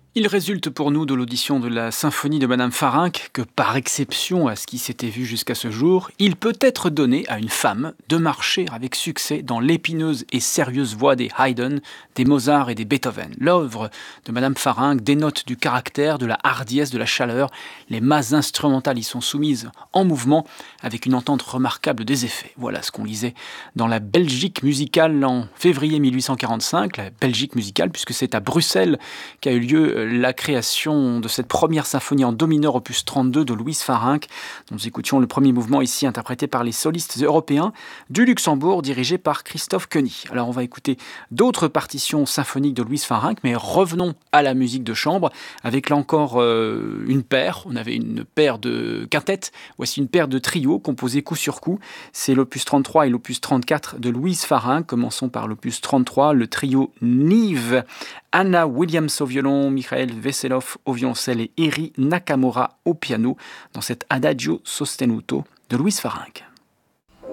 Il résulte pour nous de l'audition de la symphonie de Madame Farinck que, par exception à ce qui s'était vu jusqu'à ce jour, il peut être donné à une femme de marcher avec succès dans l'épineuse et sérieuse voix des Haydn, des Mozart et des Beethoven. L'œuvre de Madame Farinck dénote du caractère, de la hardiesse, de la chaleur. Les masses instrumentales y sont soumises en mouvement avec une entente remarquable des effets. Voilà ce qu'on lisait dans la Belgique musicale en février 1845. La Belgique musicale, puisque c'est à Bruxelles qu'a eu lieu la création de cette première symphonie en do mineur opus 32 de Louise Farinck, dont nous écoutions le premier mouvement ici interprété par les solistes européens du Luxembourg dirigés par Christophe Koenig. Alors on va écouter d'autres partitions symphoniques de Louise Farinck, mais revenons à la musique de chambre avec là encore une paire. On avait une paire de quintettes, voici une paire de trios composés coup sur coup. C'est l'opus 33 et l'opus 34 de Louise Farinck. Commençons par l'opus 33, le trio Nive, Anna Williams au violon, Michael Veselov au violoncelle et Eri Nakamura au piano dans cet Adagio sostenuto de Louise Farinck.